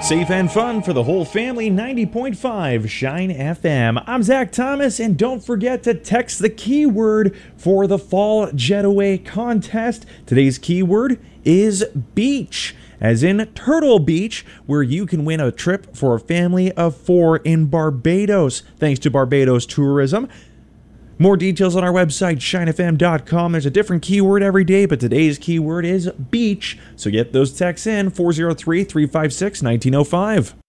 Safe and fun for the whole family, 90.5 Shine FM. I'm Zach Thomas, and don't forget to text the keyword for the Fall Jetaway contest. Today's keyword is beach, as in Turtle Beach, where you can win a trip for a family of 4 in Barbados, thanks to Barbados Tourism. More details on our website, shinefm.com. There's a different keyword every day, but today's keyword is beach. So get those texts in, 403-356-1905.